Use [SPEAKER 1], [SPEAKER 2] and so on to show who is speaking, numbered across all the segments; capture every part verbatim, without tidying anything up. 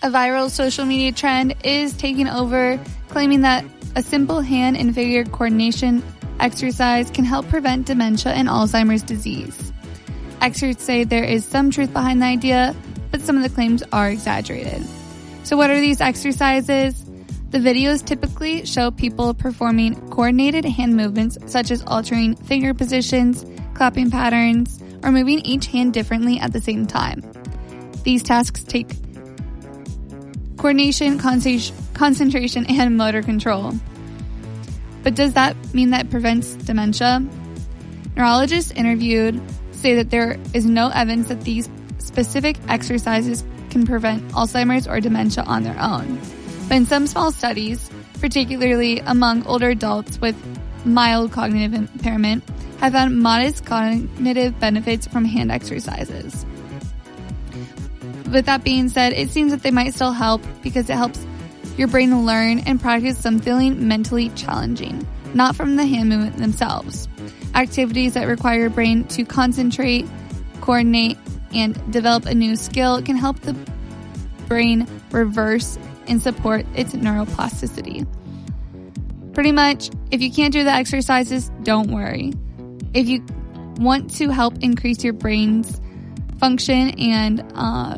[SPEAKER 1] A viral social media trend is taking over, claiming that a simple hand and finger coordination exercise can help prevent dementia and Alzheimer's disease. Experts say there is some truth behind the idea, but some of the claims are exaggerated. So what are these exercises? The videos typically show people performing coordinated hand movements such as altering finger positions, clapping patterns, or moving each hand differently at the same time. These tasks take coordination, concentration, and motor control. But does that mean that it prevents dementia? Neurologists interviewed say that there is no evidence that these specific exercises can prevent Alzheimer's or dementia on their own. But in some small studies, particularly among older adults with mild cognitive impairment, have found modest cognitive benefits from hand exercises. With that being said, it seems that they might still help because it helps your brain learn and practice something mentally challenging, not from the hand movement themselves. Activities that require your brain to concentrate, coordinate, and develop a new skill can help the brain reverse and support its neuroplasticity. Pretty much, if you can't do the exercises, don't worry. If you want to help increase your brain's function and uh,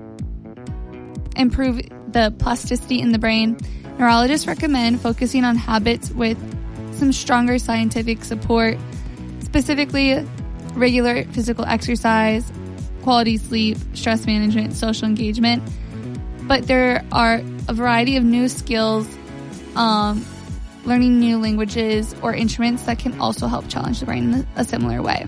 [SPEAKER 1] improve the plasticity in the brain, neurologists recommend focusing on habits with some stronger scientific support, specifically regular physical exercise, quality sleep, stress management, social engagement. But there are a variety of new skills, um, learning new languages or instruments that can also help challenge the brain in a similar way.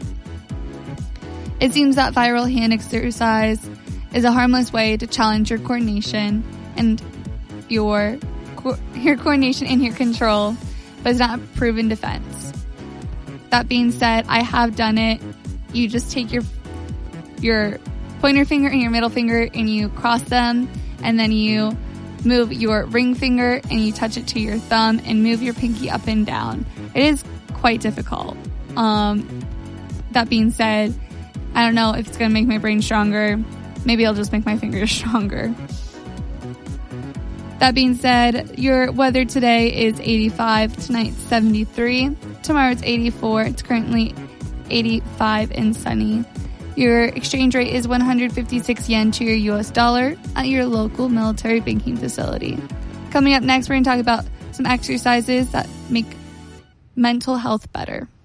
[SPEAKER 1] It seems that viral hand exercise is a harmless way to challenge your coordination and your your coordination and your control, but it's not a proven defense. That being said, I have done it. You just take your your pointer finger and your middle finger and you cross them, and then you move your ring finger and you touch it to your thumb and move your pinky up and down. It is quite difficult. Um, that being said, I don't know if it's going to make my brain stronger. Maybe I'll just make my fingers stronger. That being said, your weather today is eighty-five, tonight seventy-three, tomorrow it's eighty-four, it's currently eighty-five and sunny. Your exchange rate is one hundred fifty-six yen to your U S dollar at your local military banking facility. Coming up next, we're going to talk about some exercises that make mental health better.